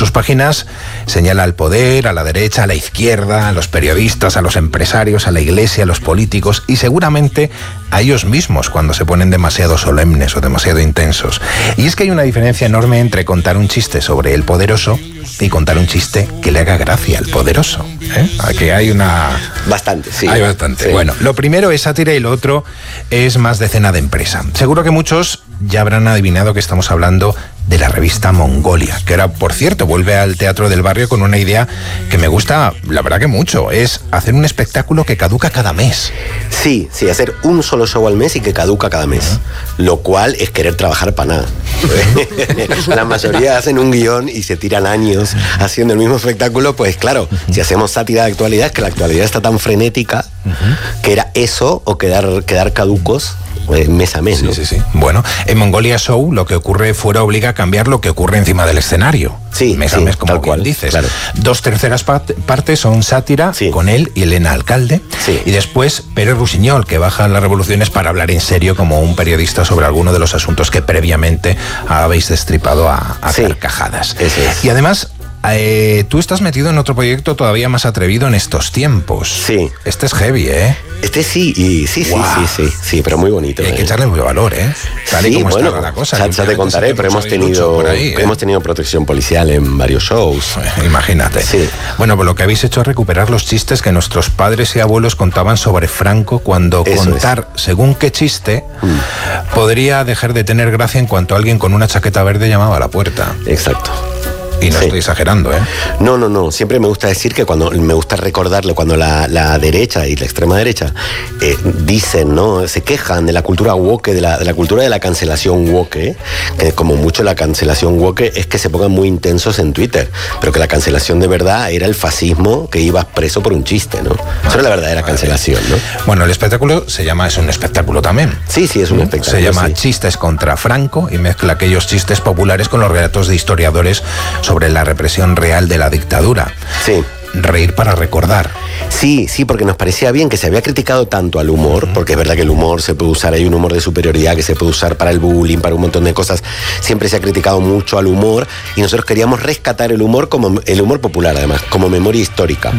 sus páginas señala al poder, a la derecha, a la izquierda, a los periodistas, a los empresarios, a la iglesia, a los políticos y seguramente a ellos mismos cuando se ponen demasiado solemnes o demasiado intensos. Y es que hay una diferencia enorme entre contar un chiste sobre el poderoso y contar un chiste que le haga gracia al poderoso. Aquí hay una... Bastante, sí. Hay bastante. Sí. Bueno, lo primero es sátira y lo otro es más de cena de empresa. Seguro que muchos ya habrán adivinado que estamos hablando de la revista Mongolia, que ahora, por cierto, vuelve al Teatro del Barrio con una idea que me gusta, la verdad que mucho, es hacer un espectáculo que caduca cada mes. Sí, hacer un solo show al mes y que caduca cada mes, lo cual es querer trabajar para nada. La mayoría hacen un guión y se tiran años haciendo el mismo espectáculo, pues claro, si hacemos sátira de actualidad, es que la actualidad está tan frenética que era eso o quedar caducos mes a mes, ¿no? Sí. Bueno, en Mongolia Show lo que ocurre fuera obliga a cambiar lo que ocurre encima del escenario. Sí, mes a mes, como tal cual dices. Claro. 2/3 partes son sátira, con él y Elena Alcalde. Sí. Y después Pérez Rusiñol, que baja las revoluciones para hablar en serio como un periodista sobre alguno de los asuntos que previamente habéis destripado a carcajadas. Eso es. Y además... tú estás metido en otro proyecto todavía más atrevido en estos tiempos. Sí. Este es heavy, ¿eh? Sí, pero muy bonito. Hay que echarle mucho valor, ¿eh? Tal y como está la cosa. Ya te contaré, pero hemos tenido protección policial en varios shows. Imagínate. Sí. Bueno, pues lo que habéis hecho es recuperar los chistes que nuestros padres y abuelos contaban sobre Franco cuando contar según qué chiste podría dejar de tener gracia en cuanto alguien con una chaqueta verde llamaba a la puerta. Exacto. Y no estoy exagerando, ¿eh? No. Siempre me gusta decir que me gusta recordarle cuando la derecha y la extrema derecha dicen, ¿no? Se quejan de la cultura woke, de la cultura de la cancelación woke, que como mucho la cancelación woke es que se pongan muy intensos en Twitter, pero que la cancelación de verdad era el fascismo que ibas preso por un chiste, ¿no? Eso era la verdadera cancelación, ¿no? Bueno, el espectáculo es un espectáculo también. Sí, es un espectáculo. Se llama Chistes contra Franco y mezcla aquellos chistes populares con los relatos de historiadores sobre la represión real de la dictadura. Sí. Reír para recordar. Sí, porque nos parecía bien que se había criticado tanto al humor, porque es verdad que el humor se puede usar, hay un humor de superioridad que se puede usar para el bullying, para un montón de cosas. Siempre se ha criticado mucho al humor y nosotros queríamos rescatar el humor como el humor popular, además, como memoria histórica.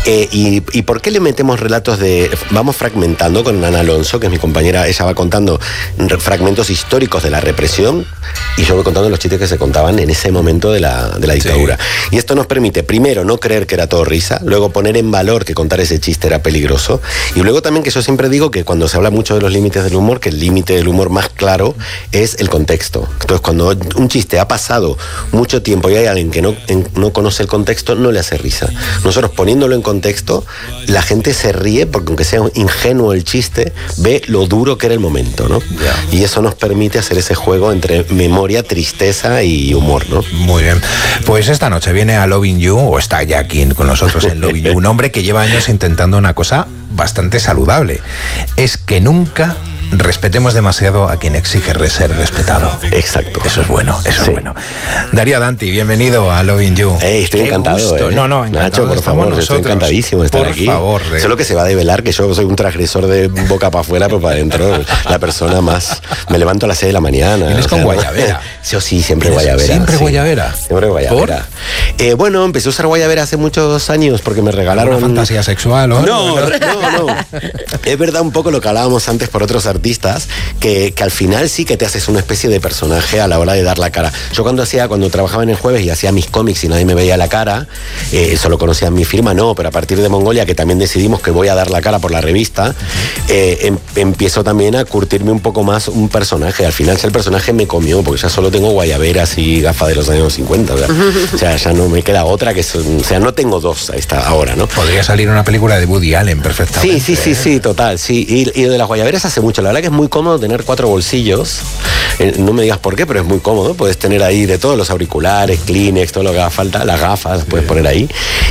¿Y por qué le metemos relatos vamos fragmentando con Ana Alonso, que es mi compañera, ella va contando fragmentos históricos de la represión y yo voy contando los chistes que se contaban en ese momento de la dictadura. Sí. Y esto nos permite, primero, no creer que era todo risa, luego poner en valor que contar ese chiste era peligroso, y luego también que yo siempre digo que cuando se habla mucho de los límites del humor, que el límite del humor más claro es el contexto. Entonces, cuando un chiste ha pasado mucho tiempo y hay alguien que no conoce el contexto, no le hace risa. Nosotros poniéndolo en contexto, la gente se ríe porque aunque sea ingenuo el chiste, ve lo duro que era el momento, ¿no? Y eso nos permite hacer ese juego entre memoria, tristeza y humor, ¿no? Muy bien. Pues esta noche viene a Loving You, o está ya aquí con nosotros en Loving You, un hombre que lleva años intentando una cosa bastante saludable. Es que nunca respetemos demasiado a quien exige ser respetado. Exacto. Eso es bueno, eso es bueno. Darío Danti, bienvenido a Loving You. Estoy encantado. Encantado. Nacho, por favor, estoy encantadísimo de estar aquí. Por favor. Solo que se va a develar que yo soy un transgresor de boca para afuera, pero para adentro, la persona más... Me levanto a las 6 de la mañana. ¿Vienes con guayabera? Yo sí, siempre guayabera. ¿Siempre guayabera? Siempre guayabera. Bueno, empecé a usar guayabera hace muchos años porque me regalaron... ¿Una fantasía sexual o no? No. Es verdad un poco lo que hablábamos antes por otros artistas, que al final sí que te haces una especie de personaje a la hora de dar la cara. Yo cuando trabajaba en El Jueves y hacía mis cómics y nadie me veía la cara, solo conocían mi firma, pero a partir de Mongolia, que también decidimos que voy a dar la cara por la revista, empiezo también a curtirme un poco más un personaje. Al final el personaje me comió, porque ya solo tengo guayaberas y gafas de los años 50. O sea, ya no me queda otra que... O sea, no tengo dos ahora, ¿no? Podría salir una película de Woody Allen perfectamente. Sí, total, sí. Y de las guayaberas hace mucho. La verdad que es muy cómodo tener 4 bolsillos. No me digas por qué, pero es muy cómodo. Puedes tener ahí de todos los auriculares, Kleenex, todo lo que haga falta. Las gafas las puedes poner ahí.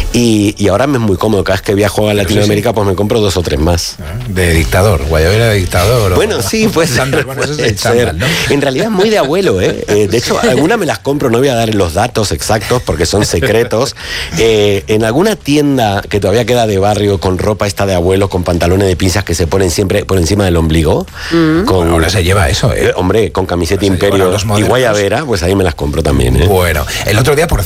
Y ahora me es muy cómodo. Cada vez que viajo a Latinoamérica, pues me compro 2 o 3 más. De dictador, guayabera de dictador. Bueno, sí, pues chándal, ¿no? En realidad es muy de abuelo, ¿eh? De hecho, algunas me las compro, no voy a dar los datos exactos porque son secretos. En alguna tienda que todavía queda de barrio con ropa esta de abuelo, con pantalones de pinzas que se ponen siempre por encima del ombligo. Bueno, ahora se lleva eso, hombre, con camiseta Imperio y guayabera, pues ahí me las compro también, ¿eh? Bueno, el otro día, por